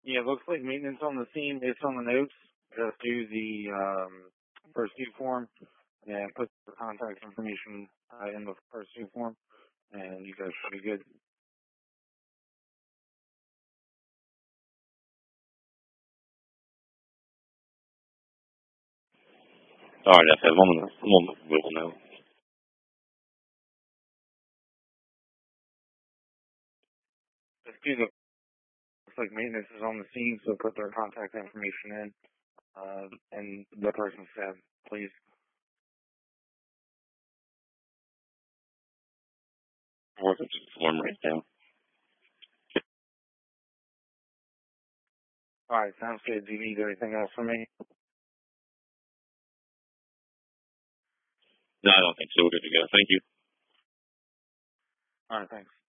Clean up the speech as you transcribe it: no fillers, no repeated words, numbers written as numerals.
Yeah, it looks like maintenance on the scene. It's on the notes. Just do the first due form and put the contact information in the first due form, and you guys should be good. All right, that's it. I'm on the wheel now. Just do the looks like maintenance is on the scene, so put their contact information in and the person's tab, please. I'm working through the form right now. All right, sounds good. Do you need anything else from me? No, I don't think so. We're good to go. Thank you. All right, thanks.